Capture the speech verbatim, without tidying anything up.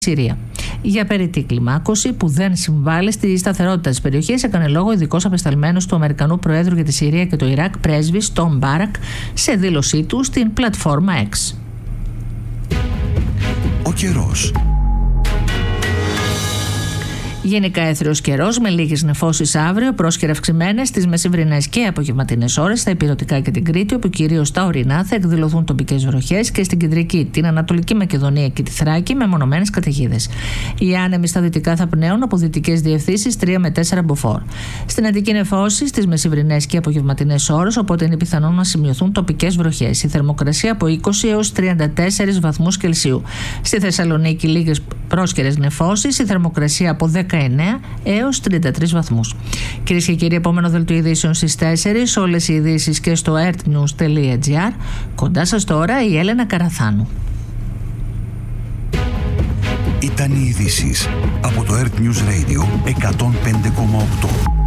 Συρία. Για περιττή κλιμάκωση που δεν συμβάλλει στη σταθερότητα της περιοχής, έκανε λόγο ειδικός απεσταλμένος του Αμερικανού Προέδρου για τη Συρία και το Ιράκ, πρέσβης Τόμ Μπάρακ, σε δήλωσή του στην πλατφόρμα X. Ο καιρός. Γενικά έθριος καιρός με λίγες νεφώσεις αύριο, πρόσκαιρα αυξημένες στις μεσημβρινές και απογευματινές ώρες στα ηπειρωτικά και την Κρήτη, όπου κυρίως στα ορεινά θα εκδηλωθούν τοπικές βροχές, και στην κεντρική, την Ανατολική Μακεδονία και τη Θράκη με μονομένες καταιγίδες. Οι άνεμοι στα δυτικά θα πνέουν από δυτικές διευθύνσεις τρία με τέσσερα μποφόρ. Στην Αττική νεφώσεις στις μεσημβρινές και απογευματινές ώρες, οπότε είναι πιθανό να σημειωθούν τοπικές βροχές. Η θερμοκρασία από είκοσι έως τριάντα τέσσερις βαθμούς Κελσίου. Στη Θεσσαλονίκη λίγες πρόσκαιρες νεφώσεις, η θερμοκρασία από δεκαεννέα έως τριάντα τρεις βαθμούς. Κυρίες και κύριοι, επόμενο δελτίο ειδήσεων στις τέσσερις, όλες οι ειδήσεις και στο earthnews τελεία gr. Κοντά σας τώρα η Έλενα Καραθάνου. Ήταν οι ειδήσεις από το Earth News Radio εκατόν πέντε κόμμα οκτώ.